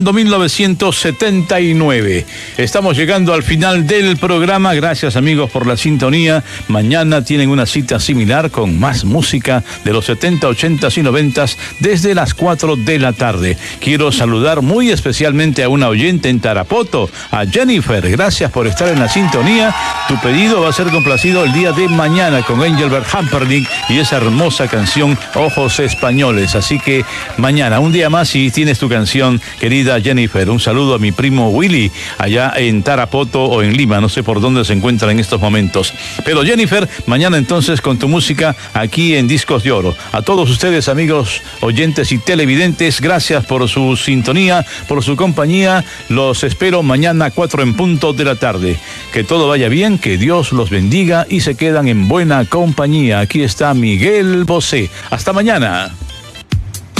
1979. Estamos llegando al final del programa. Gracias, amigos, por la sintonía. Mañana tienen una cita similar con más música de los 70, 80 y 90 desde las 4 de la tarde. Quiero saludar muy especialmente a una oyente en Tarapoto, a Jennifer. Gracias por estar en la sintonía. Tu pedido va a ser complacido el día de mañana con Engelbert Humperdinck y esa hermosa canción Ojos Españoles. Así que mañana, un día más, y tienes tu canción, querida Jennifer. Un saludo a mi primo Willy allá en Tarapoto o en Lima, no sé por dónde se encuentra en estos momentos. Pero Jennifer, mañana entonces con tu música aquí en Discos de Oro. A todos ustedes, amigos oyentes y televidentes, gracias por su sintonía, por su compañía. Los espero mañana 4 en punto de la tarde. Que todo vaya bien, que Dios los bendiga y se quedan en buena compañía. Aquí está Miguel Bosé. Hasta mañana.